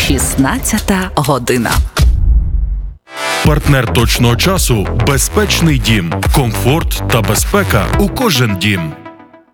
16 година. Партнер точного часу – безпечний дім. Комфорт та безпека у кожен дім.